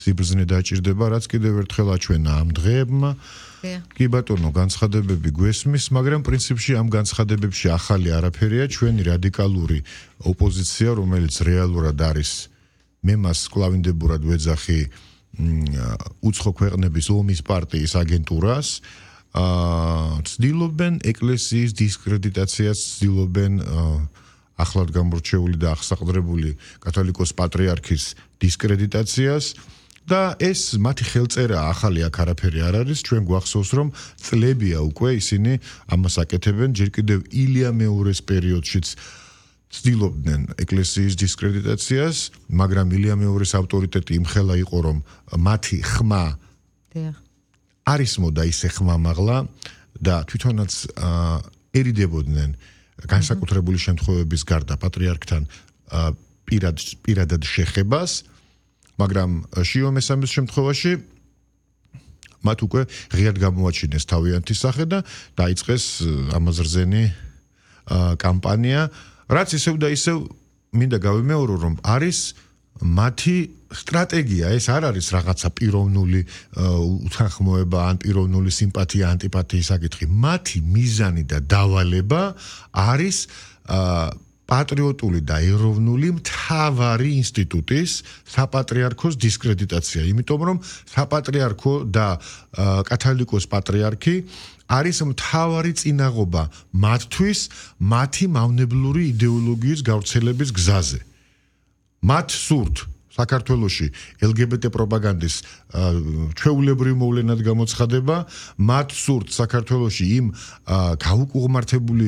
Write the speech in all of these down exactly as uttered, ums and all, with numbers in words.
სიბრძნე დაჭირდება, რაც კიდევ ერთხელ აჩვენა ამ დღეებმა. კი ბატონო, განცხადებები გვესმის, მაგრამ პრინციპში ამ განცხადებებში ახალი არაფერია, ჩვენი რადიკალური ოპოზიცია, რომელიც რეალურად არის მე მას სკლავინდებურად ვეძახი უცხო ქვეყნების ომის პარტიის აგენტურას, ცდილობენ ეკლესიის დისკრედიტაციას, ცდილობენ ახლად გამორჩეული და აღსაყდრებული კათოლიკოს პატრიარქის დისკრედიტაციას და ეს მათი ხელწერა ახალი აქ არაფერი არ არის, ჩვენ გვახსოვს რომ წლებია უკვე ისინი ამას აკეთებენ, ჯერ კიდევ ილია მეურის პერიოდშიც ცდილობდნენ ეკლესიის დისკრედიტაციას, მაგრამ ილია მეურის ავტორიტეტი იმხელა იყო რომ მათი ხმა არის მოდა ისე ხმა მაღლა და თვითონაც ერიდებოდნენ განსაკუთრებული შემთხვევების გარდა პატრიარქთან პირად პირადად შეხებას, მაგრამ შიო მესამის შემთხვევაში მათ უკვე ღიად გამოაჩინეს თავიანთი სახე და დაიწყეს ამაზრზენი კამპანია, რაც ისევ და ისევ მინდა გავიმეორო რომ არის მათი სტრატეგია, ეს არ არის რაღაცა პიროვნული უთანხმოება, ან პიროვნული სიმპათია, ანტიპათიის საკითხი. მათი მიზანი და დავალება არის პატრიოტული და ეროვნული მთავარი ინსტიტუტის საპატრიარქოს დისკრედიტაცია, იმიტომ რომ საპატრიარქო და კათოლიკოს პატრიარქი არის მთავარი წინაღობა მათთვის მათი მავნებლური იდეოლოგიის გავრცელების გზაზე. მათ სურთ საქართველოში ელგებეტე პროპაგანდის ჩვეულებრივ მოვლენად გამოცხადება, მათ სურთ საქართველოში იმ გაუკუღმართებული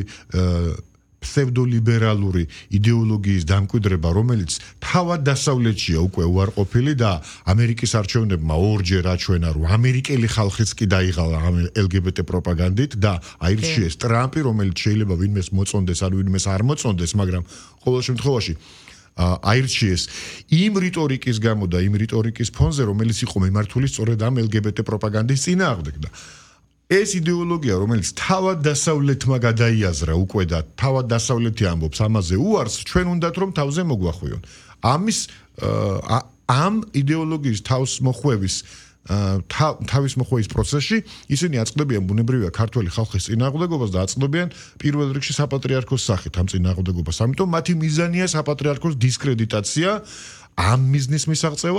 ფსევდოლიბერალური იდეოლოგიის დამკვიდრება, რომელიც თავად დასავლეთშია უკვე უარყოფილი და ამერიკის არჩევნებმა ორჯერ აჩვენა, რომ ამერიკელი ხალხიც კი დაიღალა ელგებეტე პროპაგანდით და აირჩიეს ტრამპი, რომელიც შეიძლება ვინმეს მოწონდეს, ან ვინმეს არ მოწონდეს, მაგრამ ყოველ შემთხვევაში აირჩიეს იმ რიტორიკის გამო და იმ რიტორიკის ფონზე, რომელიც იყო მიმართული სწორედ ამ ელგებეტე პროპაგანდის წინააღმდეგ და ეს იდეოლოგია, რომელიც თავად დასავლეთმა გადაიაზრა უკვე და თავად დასავლეთი ამბობს ამაზე უარს, ჩვენ უნდათ რომ თავზე მოგვახვიონ. ამის ამ იდეოლოგიის თავს მოხვევის თავის მოხვევის პროცესში ისინი აწყდებიან ბუნებრივია ქართველი ხალხის წინააღმდეგობას და აწყდებიან პირველ რიგში საპატრიარქოს სახით ამ წინააღმდეგობას. ამიტომ მათი მიზანია საპატრიარქოს დისკრედიტაცია, ამ მიზნის მისაღწევად